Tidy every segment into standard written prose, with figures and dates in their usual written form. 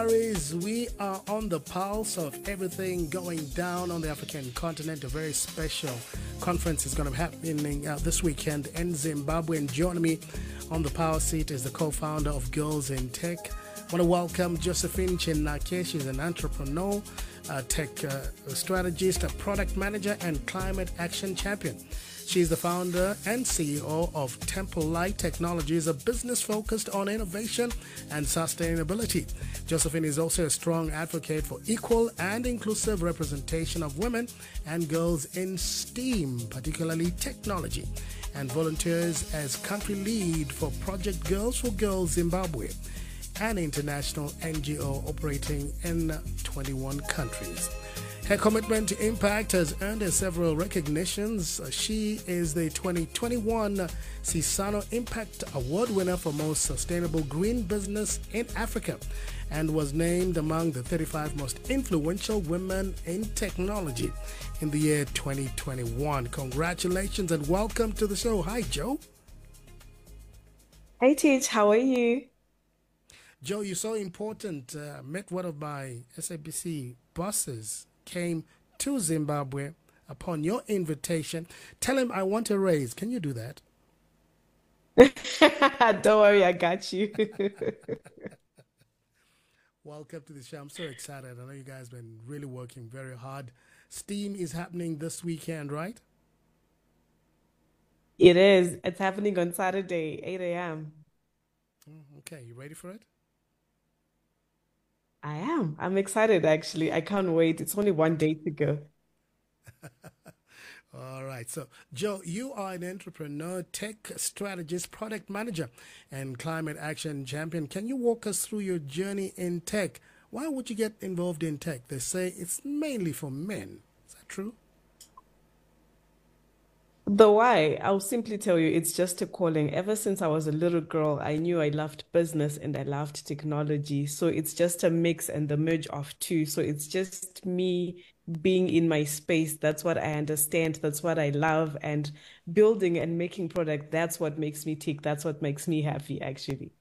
We are on the pulse of everything going down on the African continent. A very special conference is going to be happening this weekend in Zimbabwe. And joining me on the power seat is the co-founder of Girls in Tech. I want to welcome Josephine Chinake. She's an entrepreneur, tech strategist, a product manager, and climate action champion. She's the founder and CEO of Temple Light Technologies, a business focused on innovation and sustainability. Josephine is also a strong advocate for equal and inclusive representation of women and girls in STEAM, particularly technology, and volunteers as country lead for Project Girls for Girls Zimbabwe, an international NGO operating in 21 countries. Her commitment to impact has earned her several recognitions. She is the 2021 Sisano Impact Award winner for Most Sustainable Green Business in Africa and was named among the 35 most influential women in technology in the year 2021. Congratulations and welcome to the show. Hi, Joe. Hey Teach, how are you? Joe, you're so important. Met one of my SABC bosses, came to Zimbabwe upon your invitation. Tell him I want a raise. Can you do that? Don't worry, I got you. Welcome to the show. I'm so excited. I know you guys have been really working very hard. STEAM is happening this weekend, right? It is. It's happening on Saturday, 8 a.m. Okay, you ready for it? I am. I'm excited actually. I can't wait. It's only one day to go. All right. So, Joe, you are an entrepreneur, tech strategist, product manager, and climate action champion. Can you walk us through your journey in tech? Why would you get involved in tech? They say it's mainly for men. Is that true? The why, I'll simply tell you, it's just a calling. Ever since I was a little girl, I knew I loved business and I loved technology. So it's just a mix and the merge of two. So it's just me being in my space. That's what I understand. That's what I love. And building and making product, that's what makes me tick. That's what makes me happy, actually.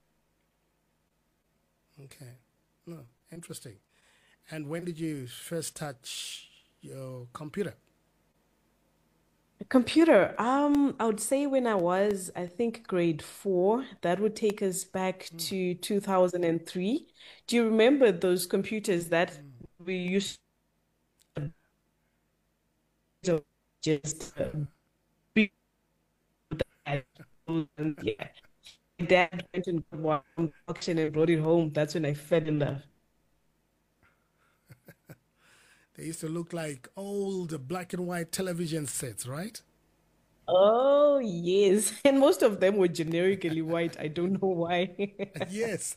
Okay. No, interesting. And when did you first touch your computer? Computer, I would say when I was, I think grade four, that would take us back to 2003. Do you remember those computers that we used to just be that? Yeah. My dad went and got one from the auction and brought it home. That's when I fell in love. They used to look like old black and white television sets, right? Oh, yes. And most of them were generically white. I don't know why. Yes.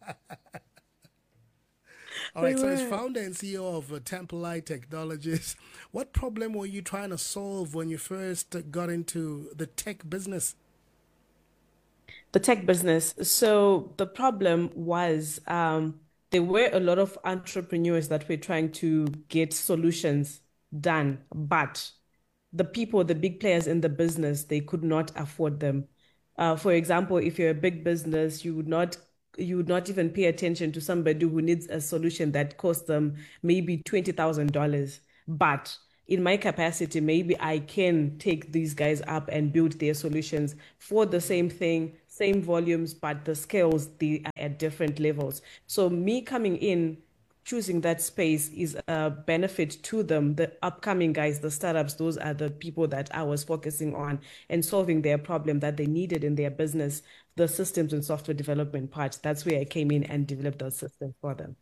All They right. So, as were. founder and CEO of Temple Light Technologies, what problem were you trying to solve when you first got into the tech business? The tech business. So the problem was there were a lot of entrepreneurs that were trying to get solutions done, but the people, the big players in the business, they could not afford them. For example, if you're a big business, you would not even pay attention to somebody who needs a solution that costs them maybe $20,000. But in my capacity, maybe I can take these guys up and build their solutions for the same thing, same volumes, but the scales they are at different levels. So me coming in, choosing that space is a benefit to them. The upcoming guys, the startups, those are the people that I was focusing on and solving their problem that they needed in their business, the systems and software development part. That's where I came in and developed those systems for them.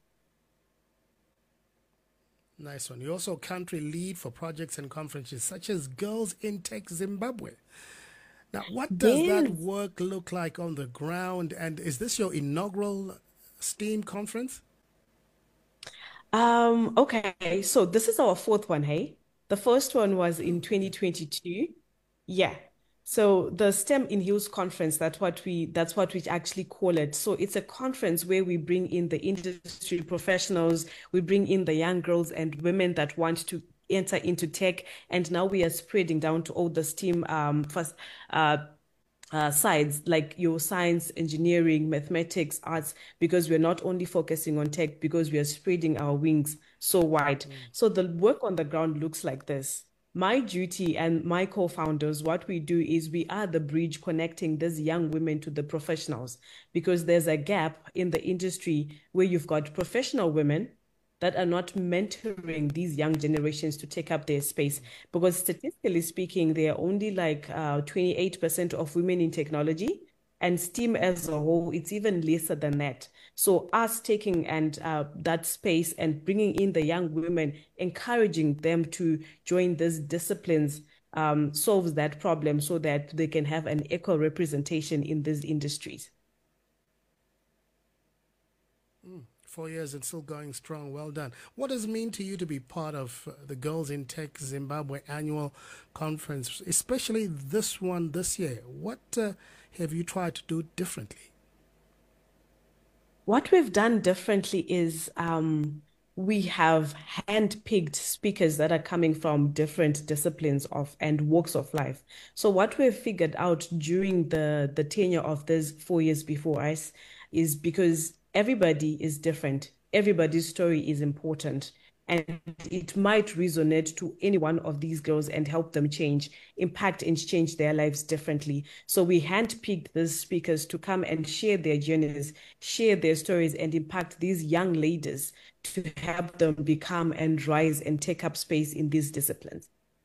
Nice one. You're also country lead for projects and conferences such as Girls in Tech Zimbabwe. Now, what does that Yes. work look like on the ground? And is this your inaugural STEAM conference? Okay, so this is our fourth one, hey? The first one was Oh, in okay. 2022. Yeah. So the STEM in Hills conference, that's what we actually call it. So it's a conference where we bring in the industry professionals, we bring in the young girls and women that want to enter into tech, and now we are spreading down to all the STEAM first sides like your science, engineering, mathematics, arts, because we're not only focusing on tech, because we are spreading our wings so wide. So the work on the ground looks like this. My duty and my co-founders, what we do is we are the bridge connecting these young women to the professionals because there's a gap in the industry where you've got professional women that are not mentoring these young generations to take up their space. Because statistically speaking, there are only like 28% of women in technology, and STEAM as a whole, it's even lesser than that. So us taking and that space and bringing in the young women, encouraging them to join these disciplines solves that problem so that they can have an equal representation in these industries. 4 years and still going strong. Well done. What does it mean to you to be part of the Girls in Tech Zimbabwe annual conference, especially this one this year? What have you tried to do differently? What we've done differently is we have handpicked speakers that are coming from different disciplines of and walks of life. So what we've figured out during the tenure of these 4 years before us is because everybody is different, everybody's story is important, and it might resonate to any one of these girls and help them change, impact and change their lives differently. So we handpicked these speakers to come and share their journeys, share their stories, and impact these young ladies to help them become and rise and take up space in these disciplines.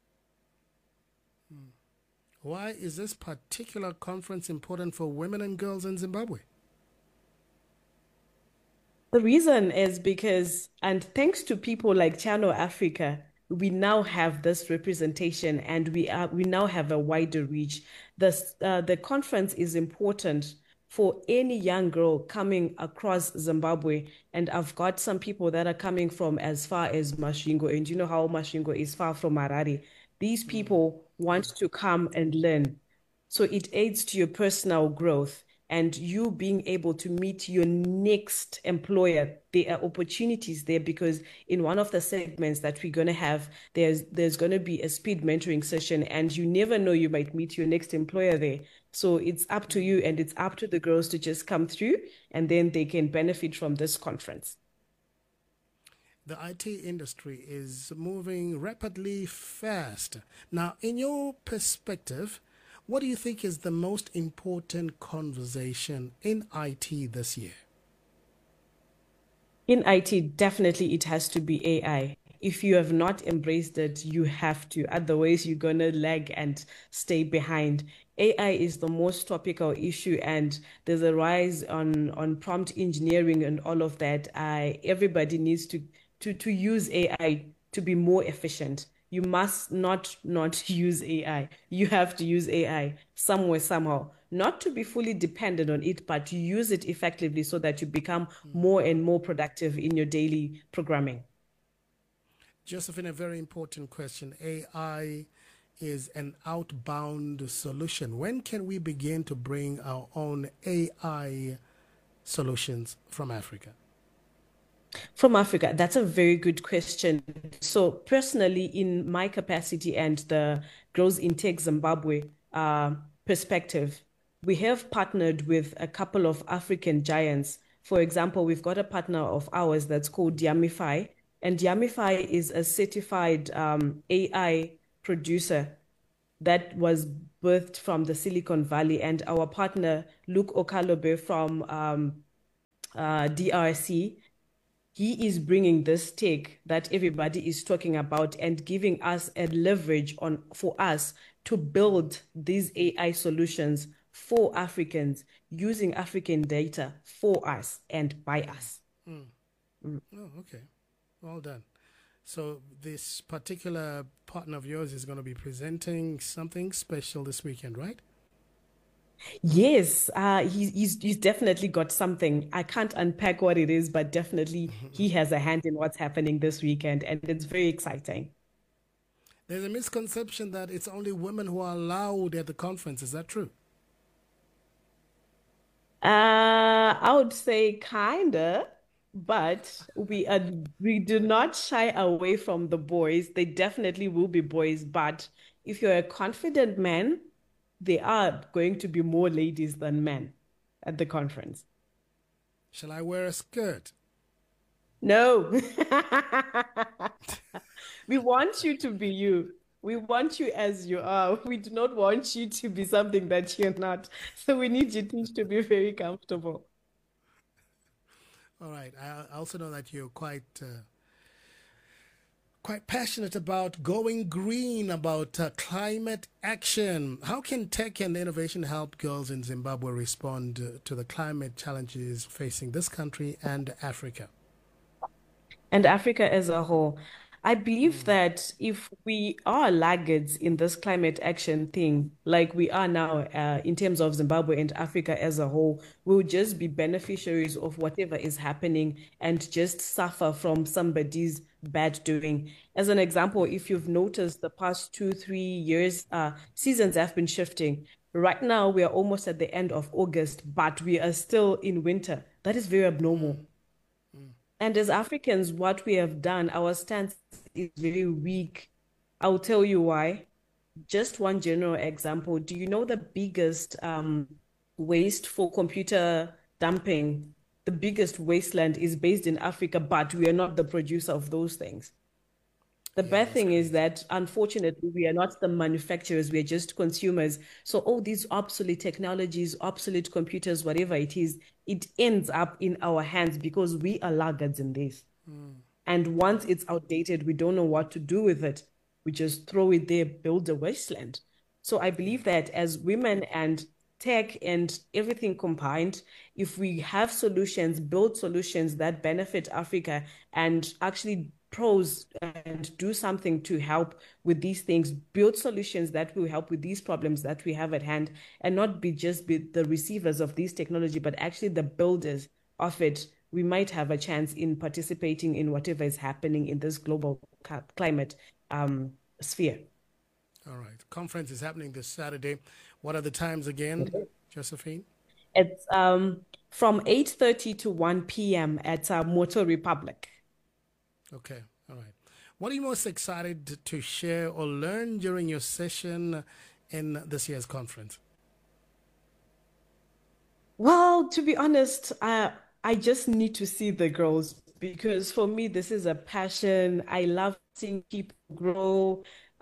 Why is this particular conference important for women and girls in Zimbabwe? The reason is because, and thanks to people like Channel Africa, we now have this representation and we now have a wider reach. The conference is important for any young girl coming across Zimbabwe. And I've got some people that are coming from as far as Masvingo, and you know how Masvingo is far from Harare. These people want to come and learn. So it aids to your personal growth and you being able to meet your next employer. There are opportunities there because in one of the segments that we're going to have, there's going to be a speed mentoring session, and you never know, you might meet your next employer there. So it's up to you and it's up to the girls to just come through and then they can benefit from this conference. The IT industry is moving rapidly fast. Now, in your perspective, what do you think is the most important conversation in IT this year? In IT, definitely it has to be AI. If you have not embraced it, you have to. Otherwise, you're going to lag and stay behind. AI is the most topical issue, and there's a rise on prompt engineering and all of that. Everybody needs to use AI to be more efficient. You must not use AI. You have to use AI somewhere, somehow. Not to be fully dependent on it, but to use it effectively so that you become more and more productive in your daily programming. Josephine, a very important question. AI is an outbound solution. When can we begin to bring our own AI solutions from Africa? From Africa, that's a very good question. So personally, in my capacity and the Girls in Tech Zimbabwe perspective, we have partnered with a couple of African giants. For example, we've got a partner of ours that's called Yamify, and Yamify is a certified AI producer that was birthed from the Silicon Valley. And our partner, Luke Okalobe from DRC, he is bringing this tech that everybody is talking about and giving us a leverage on for us to build these AI solutions for Africans using African data for us and by us. Oh, okay. Well done. So this particular partner of yours is going to be presenting something special this weekend, right? Yes, he's definitely got something. I can't unpack what it is, but definitely he has a hand in what's happening this weekend, and it's very exciting. There's a misconception that it's only women who are allowed at the conference. Is that true? I would say kinda, but we do not shy away from the boys. They definitely will be boys, but if you're a confident man, there are going to be more ladies than men at the conference. Shall I wear a skirt? No. We want you to be you. We want you as you are. We do not want you to be something that you're not. So we need you to be very comfortable. All right. I also know that you're quite passionate about going green, about climate action. How can tech and innovation help girls in Zimbabwe respond to the climate challenges facing this country and Africa? And Africa as a whole. I believe Mm, that if we are laggards in this climate action thing, like we are now, in terms of Zimbabwe and Africa as a whole, we'll just be beneficiaries of whatever is happening and just suffer from somebody's bad doing. As an example, yeah. if you've noticed the past 2, 3 years, seasons have been shifting. Right now, we are almost at the end of August, but we are still in winter. That is very Mm, abnormal. mm, And as Africans, what we have done, our stance is very weak. I'll tell you why. Just one general example. Do you know the biggest waste for computer dumping? The biggest wasteland is based in Africa, but we are not the producer of those things. The yeah, bad that's thing is crazy. that unfortunately, we are not the manufacturers, we are just consumers. So all these obsolete technologies, obsolete computers, whatever it is, it ends up in our hands because we are laggards in this. Mm, And once it's outdated, we don't know what to do with it. We just throw it there, build a wasteland. So I yeah. believe that as women and tech and everything combined, if we have solutions, build solutions that benefit Africa and actually pros and do something to help with these things, build solutions that will help with these problems that we have at hand, and not be just be the receivers of this technology, but actually the builders of it, we might have a chance in participating in whatever is happening in this global climate sphere. All right. Conference is happening this Saturday. What are the times again, Josephine? It's from 8:30 to 1 p.m. at Moto Republic. Okay. All right. What are you most excited to share or learn during your session in this year's conference? Well, to be honest, I just need to see the girls because for me this is a passion. I love seeing people grow.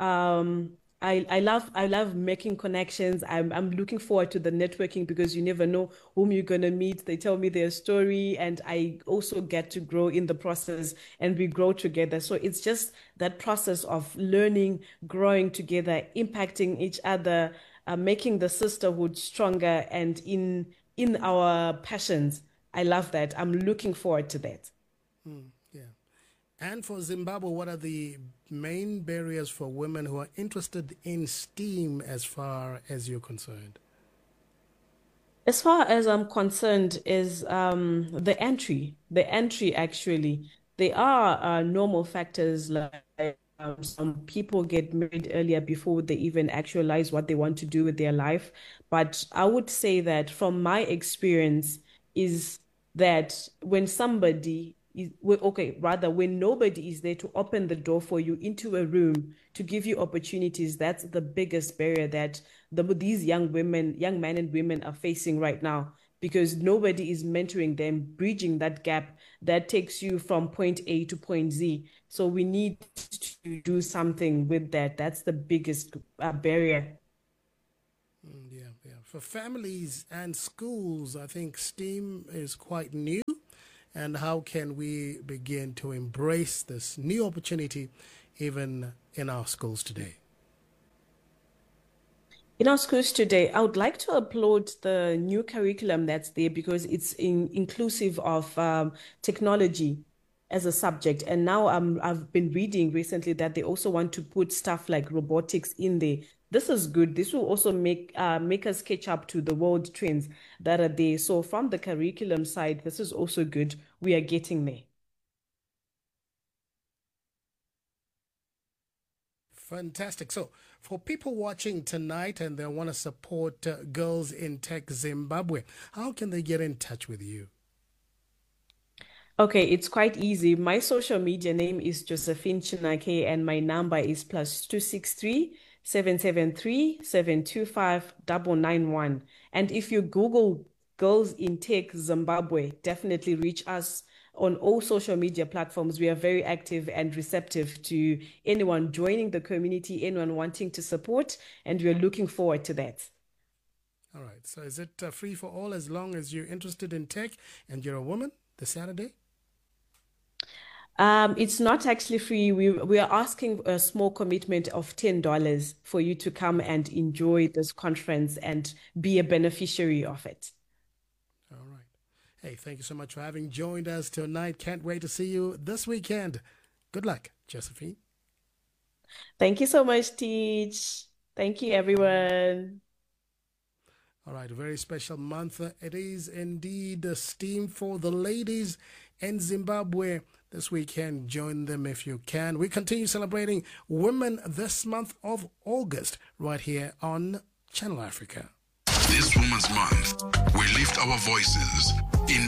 I love making connections. I'm looking forward to the networking because you never know whom you're gonna meet. They tell me their story, and I also get to grow in the process, and we grow together. So it's just that process of learning, growing together, impacting each other, making the sisterhood stronger, and in our passions. I love that. I'm looking forward to that. Hmm, yeah. And for Zimbabwe, what are the main barriers for women who are interested in STEAM as far as you're concerned? As far as I'm concerned, is the entry. The entry actually. There are normal factors like some people get married earlier before they even actualize what they want to do with their life. But I would say that from my experience is that when somebody is okay, rather when nobody is there to open the door for you into a room to give you opportunities, that's the biggest barrier that these young women, young men and women are facing right now because nobody is mentoring them, bridging that gap that takes you from point A to point Z. So we need to do something with that. That's the biggest barrier. Yeah, yeah. For families and schools, I think STEAM is quite new. And how can we begin to embrace this new opportunity even in our schools today? In our schools today, I would like to applaud the new curriculum that's there because it's inclusive of technology as a subject. And now I've been reading recently that they also want to put stuff like robotics in there. This is good. This will also make us catch up to the world trends that are there. So from the curriculum side, this is also good. We are getting there. Fantastic. So, for people watching tonight and they want to support Girls in Tech Zimbabwe, how can they get in touch with you? Okay, it's quite easy. My social media name is Josephine Chinake, and my number is plus 263 773-725-991. And if you Google Girls in Tech Zimbabwe, definitely reach us on all social media platforms. We are very active and receptive to anyone joining the community, anyone wanting to support, and we're looking forward to that. All right. So is it free for all as long as you're interested in tech and you're a woman this Saturday? It's not actually free. We are asking a small commitment of $10 for you to come and enjoy this conference and be a beneficiary of it. All right. Hey, thank you so much for having joined us tonight. Can't wait to see you this weekend. Good luck, Josephine. Thank you so much, Teach. Thank you, everyone. All right, a very special month. It is indeed a steam for the ladies in Zimbabwe this weekend. Join them if you can. We continue celebrating women this month of August right here on Channel Africa. This Women's Month, we lift our voices